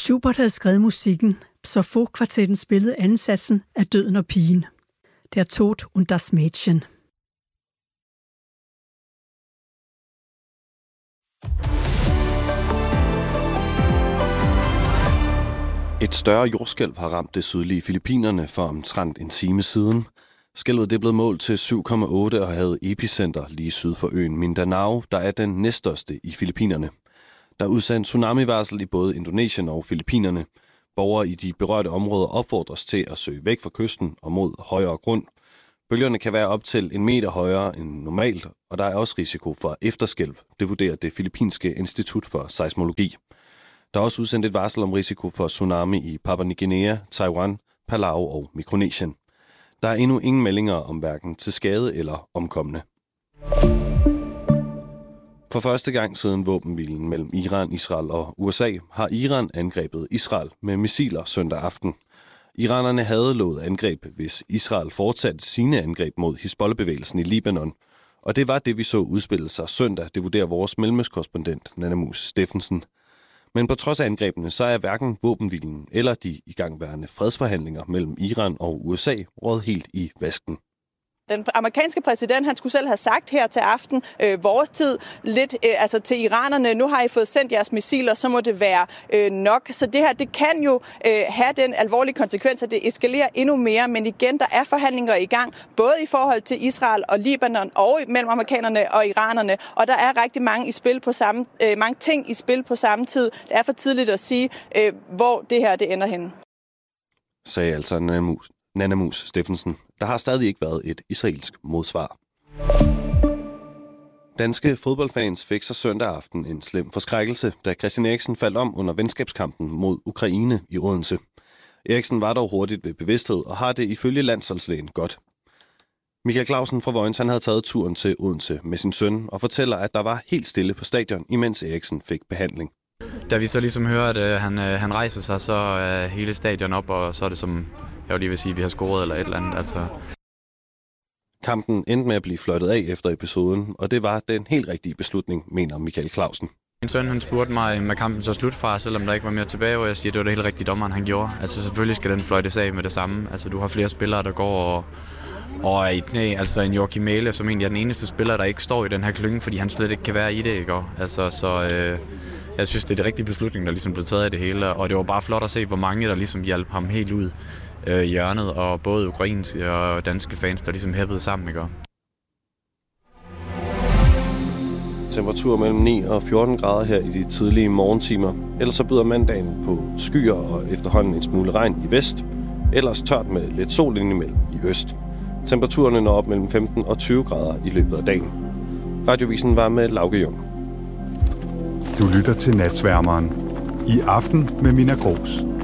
Schubert havde skrevet musikken, så Faux-kvartetten spillede ansatsen af Døden og pigen. Der Tod und das Mädchen. Et større jordskælv har ramt det sydlige Filippinerne for omtrent en time siden. Skælvet er blevet målt til 7,8 og havde epicenter lige syd for øen Mindanao, der er den næststørste i Filippinerne. Der er udsendt tsunami-varsel i både Indonesien og Filippinerne. Borgere i de berørte områder opfordres til at søge væk fra kysten og mod højere grund. Bølgerne kan være op til 1 meter højere end normalt, og der er også risiko for efterskælv. Det vurderer det Filippinske Institut for Seismologi. Der er også udsendt et varsel om risiko for tsunami i Papua Ny Guinea, Taiwan, Palau og Mikronesien. Der er endnu ingen meldinger om hverken til skade eller omkomne. For første gang siden våbenhvilen mellem Iran, Israel og USA har Iran angrebet Israel med missiler søndag aften. Iranerne havde lovet angreb, hvis Israel fortsatte sine angreb mod Hizbollah-bevægelsen i Libanon. Og det var det, vi så udspille sig søndag, det vurderer vores mellemøstkorrespondent Nanna Mus Steffensen. Men på trods af angrebene, så er hverken våbenhvilen eller de igangværende fredsforhandlinger mellem Iran og USA røget helt i vasken. Den amerikanske præsident, han skulle selv have sagt her til aften, vores tid, lidt til iranerne, nu har I fået sendt jeres missiler, så må det være nok. Så det her, det kan jo have den alvorlige konsekvens, at det eskalerer endnu mere. Men igen, der er forhandlinger i gang, både i forhold til Israel og Libanon, og mellem amerikanerne og iranerne. Og der er rigtig mange ting i spil på samme tid. Det er for tidligt at sige, hvor det her det ender henne. Sagde altså Nanna Mus Steffensen. Der har stadig ikke været et israelsk modsvar. Danske fodboldfans fik sig søndag aften en slem forskrækkelse, da Christian Eriksen faldt om under venskabskampen mod Ukraine i Odense. Eriksen var dog hurtigt ved bevidsthed og har det ifølge landsholdslægen godt. Michael Clausen fra Vojens, han havde taget turen til Odense med sin søn og fortæller, at der var helt stille på stadion, imens Eriksen fik behandling. Da vi så ligesom hører, at han rejser sig, så er hele stadion op, og så er det som, jeg vil lige vil sige, at vi har scoret eller et eller andet. Altså. Kampen endte med at blive fløjtet af efter episoden, og det var den helt rigtige beslutning, mener Michael Clausen. Min søn han spurgte mig med kampen så slut fra, selvom der ikke var mere tilbage, og jeg siger, at det var det helt rigtige dommeren, han gjorde. Altså selvfølgelig skal den fløjtes af med det samme. Altså du har flere spillere, der går og er i knæ. Altså en Joachim Mæhle, som egentlig er den eneste spiller, der ikke står i den her klynge, fordi han slet ikke kan være i det, ikke? Altså så... Jeg synes, det er det rigtige beslutning, der ligesom blev taget af det hele, og det var bare flot at se, hvor mange der ligesom hjalp ham helt ud i hjørnet, og både ukrainske og danske fans, der ligesom hæppede sammen, ikke? Temperatur mellem 9 og 14 grader her i de tidlige morgentimer. Ellers så byder mandagen på skyer og efterhånden en smule regn i vest. Ellers tørt med lidt sol indimellem i øst. Temperaturerne når op mellem 15 og 20 grader i løbet af dagen. Radiovisen var med Lauke Jung. Du lytter til Natsværmeren. I aften med Mina Gros.